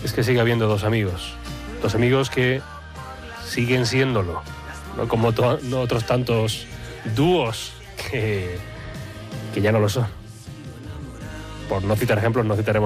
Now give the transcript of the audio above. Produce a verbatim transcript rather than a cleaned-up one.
es que sigue habiendo dos amigos. Dos amigos que siguen siéndolo, no como to- no otros tantos dúos que, que ya no lo son. Por no citar ejemplos, no citaremos